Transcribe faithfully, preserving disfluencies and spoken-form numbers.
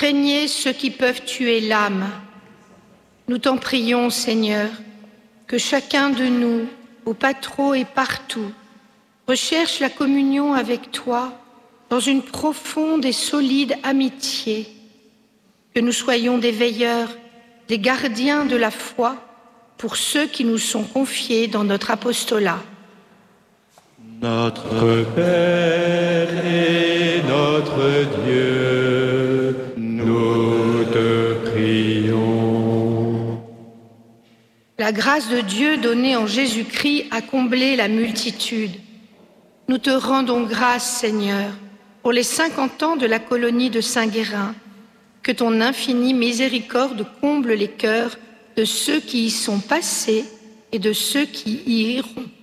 Craignez ceux qui peuvent tuer l'âme. Nous t'en prions, Seigneur, que chacun de nous, au Patro et partout, recherche la communion avec toi dans une profonde et solide amitié, que nous soyons des veilleurs, des gardiens de la foi pour ceux qui nous sont confiés dans notre apostolat. Notre Père et notre Dieu, nous te prions. La grâce de Dieu donnée en Jésus-Christ a comblé la multitude. Nous te rendons grâce, Seigneur, pour les cinquante ans de la colonie de Saint-Guérin. Que ton infinie miséricorde comble les cœurs de ceux qui y sont passés et de ceux qui y iront.